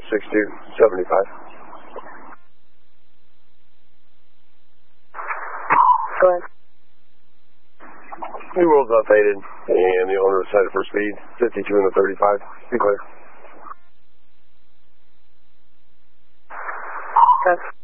6275. Go ahead. New world's updated, and the owner decided for speed, 52 and the 35. Be clear. Okay.